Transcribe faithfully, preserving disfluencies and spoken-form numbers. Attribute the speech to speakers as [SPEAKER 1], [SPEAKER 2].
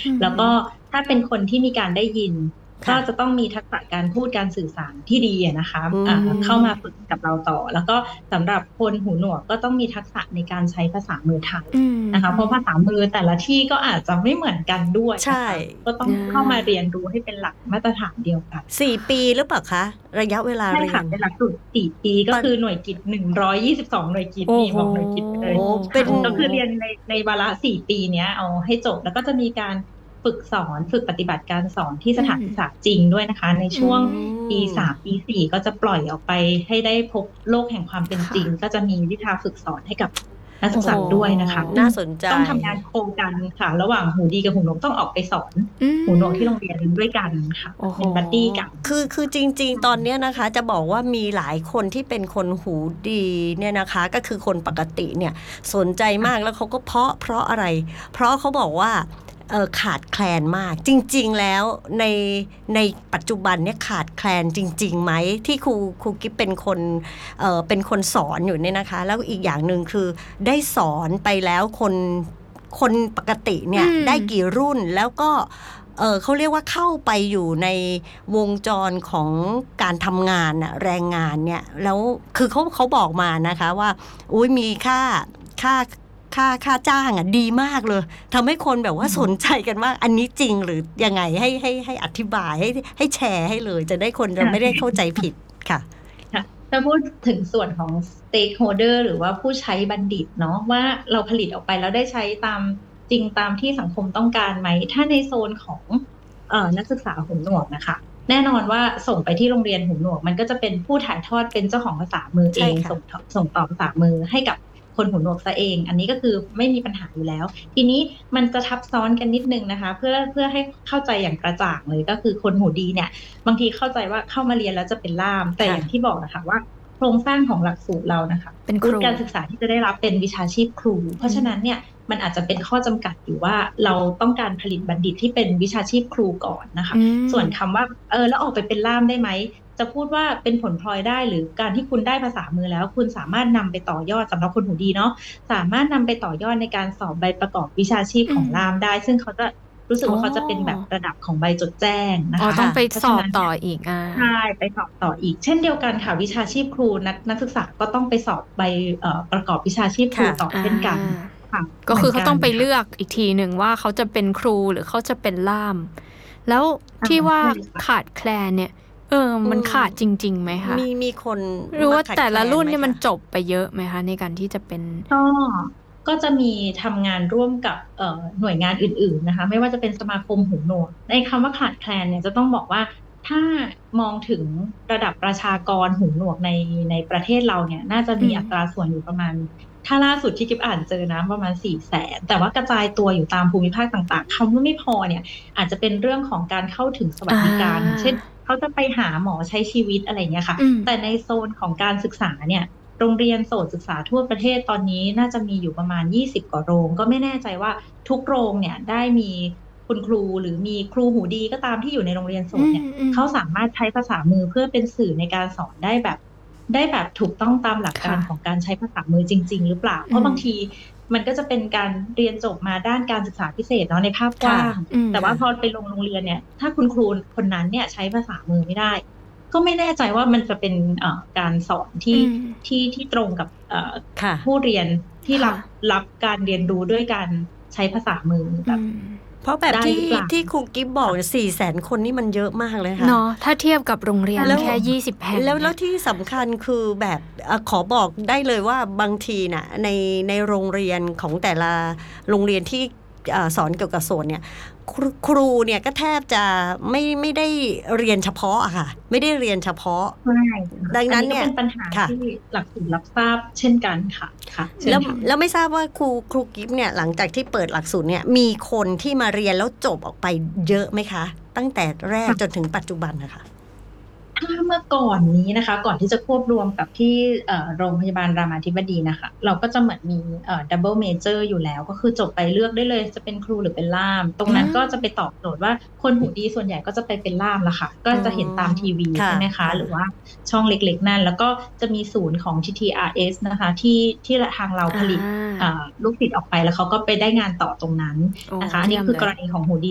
[SPEAKER 1] แล้วก็ถ้าเป็นคนที่มีการได้ยินก็จะต้องมีทักษะการพูดการสื่อสารที่ดีนะคะเข้ามาฝึกกับเราต่อแล้วก็สำหรับคนหูหนวกก็ต้องมีทักษะในการใช้ภาษามือไทยนะคะเพราะภาษามือแต่ละที่ก็อาจจะไม่เหมือนกันด้วยนะคะก็ต้องเข้ามาเรียนรู้ให้เป็นหลักมาตรฐานเดียวกัน
[SPEAKER 2] สี่ปีหรือเปล่าคะระยะเวลาเรียน
[SPEAKER 1] เป็นหลักสูตรสี่ปีก็คือหน่วยกิตหนึ่งร้อยยี่สิบสองหน่วยกิตมีบอกหน่วยกิตเลยก็คือเรียนในในวาระสี่ปีเนี้ยเอาให้จบแล้วก็จะมีการฝึกสอนฝึกปฏิบัติการสอนที่สถานศึกษาจริงด้วยนะคะในช่วงปีสามปีสี่ก็จะปล่อยออกไปให้ได้พบโลกแห่งความเป็นจริงก็จะมีวิชาฝึกสอนให้กับนักศึกษาด้วยนะคะ
[SPEAKER 2] น่าสนใจ
[SPEAKER 1] ต้องทำงานโคกันค่ะระหว่างหูดีกับหูหนวกต้องออกไปสอนหูหนวกที่โรงเรียนด้วยกันค่ะเป็นบัดดี้กัน
[SPEAKER 2] คือคือจริงๆตอนนี้นะคะจะบอกว่ามีหลายคนที่เป็นคนหูดีเนี่ยนะคะก็คือคนปกติเนี่ยสนใจมากแล้วเขาก็เพราะเพราะอะไรเพราะเขาบอกว่าเออขาดแคลนมากจริงๆแล้วในในปัจจุบันเนี่ยขาดแคลนจริงๆไหมที่ครูครูกิ๊บเป็นคนเออเป็นคนสอนอยู่เนี่ยนะคะแล้วอีกอย่างหนึ่งคือได้สอนไปแล้วคนคนปกติเนี่ยได้กี่รุ่นแล้วก็เออเขาเรียกว่าเข้าไปอยู่ในวงจรของการทำงานน่ะแรงงานเนี่ยแล้วคือเขาเขาบอกมานะคะว่าอุ้ยมีค่าค่าค่าค่าจ้างอ่ะดีมากเลยทำให้คนแบบว่าสนใจกันว่าอันนี้จริงหรือยังไงให้ให้ให้อธิบายให้ให้แชร์ให้เลยจะได้คนจะไม่ได้เข้าใจผิดค่ะ
[SPEAKER 1] ถ้าพูดถึงส่วนของ stakeholder หรือว่าผู้ใช้บัณฑิตเนาะว่าเราผลิตออกไปแล้วได้ใช้ตามจริงตามที่สังคมต้องการไหมถ้าในโซนของเอ่อนักศึกษาหูหนวกนะคะแน่นอนว่าส่งไปที่โรงเรียนหูหนวกมันก็จะเป็นผู้ถ่ายทอดเป็นเจ้าของภาษามือเองส่งส่งต่อภาษามือให้กับคนหูหนวกซะเองอันนี้ก็คือไม่มีปัญหาอยู่แล้วทีนี้มันจะทับซ้อนกันนิดนึงนะคะเพื่อเพื่อให้เข้าใจอย่างกระจ่างเลยก็คือคนหูดีเนี่ยบางทีเข้าใจว่าเข้ามาเรียนแล้วจะเป็นล่ามแต่อย่างที่บอกนะคะว่าโครงสร้างของหลักสูตรเรานะคะ
[SPEAKER 3] เป็น
[SPEAKER 1] วุฒิการศึกษาที่จะได้รับเป็นวิชาชีพครูเพราะฉะนั้นเนี่ยมันอาจจะเป็นข้อจำกัดอยู่ว่าเราต้องการผลิตบัณฑิตที่เป็นวิชาชีพครูก่อนนะคะส่วนคำว่าเออแล้วออกไปเป็นล่ามได้ไหมจะพูดว่าเป็นผลพลอยได้หรือการที่คุณได้ภาษามือแล้วคุณสามารถนำไปต่อยอดสำหรับคนหูดีเนาะสามารถนำไปต่อยอดในการสอบใบประกอบวิชาชีพของล่ามได้ซึ่งเขาจะรู้สึกว่าเขาจะเป็นแบบระดับของใบจดแจ้งนะคะ
[SPEAKER 3] ต้องไปสอบต่ออีกอ่า
[SPEAKER 1] ใช่ไปสอบต่ออีกเช่นเดียวกันค่ะวิชาชีพครูนักนักศึกษาก็ต้องไปสอบใบประกอบวิชาชีพครูต่อเช่นกัน
[SPEAKER 3] ก็คือเขาต้องไปเลือกอีกทีหนึ่งว่าเขาจะเป็นครูหรือเขาจะเป็นล่ามแล้วที่ว่าขาดแคลนเนี่ยเออมันขาดจริงๆไหมคะ
[SPEAKER 2] มีมีคน
[SPEAKER 3] รู้ว่าแต่ละรุ่นเนี่ยมันจบไปเยอะไหมคะในการที่จะเป็น
[SPEAKER 1] ก็ก็จะมีทำงานร่วมกับหน่วยงานอื่นๆนะคะไม่ว่าจะเป็นสมาคมหูหนวกในคำว่าขาดแคลนเนี่ยจะต้องบอกว่าถ้ามองถึงระดับประชากรหูหนวกในในประเทศเราเนี่ยน่าจะมีอัตราส่วนอยู่ประมาณถ้าล่าสุดที่กิ๊บอ่านเจอนะประมาณสี่แสนแต่ว่ากระจายตัวอยู่ตามภูมิภาคต่างๆคำว่าไม่พอเนี่ยอาจจะเป็นเรื่องของการเข้าถึงสวัสดิการเช่นเขาจะไปหาหมอใช้ชีวิตอะไรเงี้ยค่ะแต่ในโซนของการศึกษาเนี่ยโรงเรียนโสตศึกษาทั่วประเทศตอนนี้น่าจะมีอยู่ประมาณยี่สิบกว่าโรงก็ไม่แน่ใจว่าทุกโรงเนี่ยได้มีคุณครูหรือมีครูหูดีก็ตามที่อยู่ในโรงเรียนโสตเนี่ยเขาสามารถใช้ภาษามือเพื่อเป็นสื่อในการสอนได้แบบได้แบบถูกต้องตามหลักการของการใช้ภาษามือจริงๆหรือเปล่าเพราะบางทีมันก็จะเป็นการเรียนจบมาด้านการศึกษาพิเศษเนาะในภาพกว้างแต่ว่าพอไปลงโรงเรียนเนี่ยถ้าคุณครูคนนั้นเนี่ยใช้ภาษามือไม่ได้ก็ไม่แน่ใจว่ามันจะเป็นการสอนที่ที่ที่ตรงกับผู้เรียนที่รับรับการเรียนรู้ด้วยการใช้ภาษามือแบบ
[SPEAKER 2] เพราะแบบที่ที่ครูกิ๊บบอกสี่แสนคนนี่มันเยอะมากเลยค่ะ
[SPEAKER 3] เนาะถ้าเทียบกับโรงเรียนแค่ยี่สิบแห่ง
[SPEAKER 2] แล้วแล้วที่สำคัญคือแบบขอบอกได้เลยว่าบางทีน่ะในในโรงเรียนของแต่ละโรงเรียนที่สอนเกี่ยวกับโซนเนี่ยครูเนี่ยก็แทบจะไม่ไม่ได้เรียนเฉพาะอะค่ะไม่ได้เรียนเฉพาะดังนั้นเนี่ย
[SPEAKER 1] เป็นปัญหาที่หลักสูตรรับทราบเช่นกันค่ะค่ะ
[SPEAKER 2] แล้วแล้วไม่ทราบว่าครูครูกิ๊บเนี่ยหลังจากที่เปิดหลักสูตรเนี่ยมีคนที่มาเรียนแล้วจบออกไปเยอะไหมคะตั้งแต่แรกจนถึงปัจจุบันนะคะ
[SPEAKER 1] ถ้าเมื่อก่อนนี้นะคะก่อนที่จะควบรวมกับที่โรงพยาบาลรามาธิบดีนะคะเราก็จะเหมือนมีดับเบิลเมเจอร์อยู่แล้วก็คือจบไปเลือกได้เลยจะเป็นครูหรือเป็นล่ามตรงนั้นก็จะไปตอบโจทย์ว่าคนหูดีส่วนใหญ่ก็จะไปเป็นล่ามละค่ะก็จะเห็นตามทีวีใช่ไหมคะหรือว่าช่องเล็กๆนั่นแล้วก็จะมีศูนย์ของ ที ที อาร์ เอส นะคะที่ที่ทางเราผลิตลูกศิษย์ออกไปแล้วเขาก็ไปได้งานต่อตรงนั้นนะคะอันนี้คือกรณีของหูดี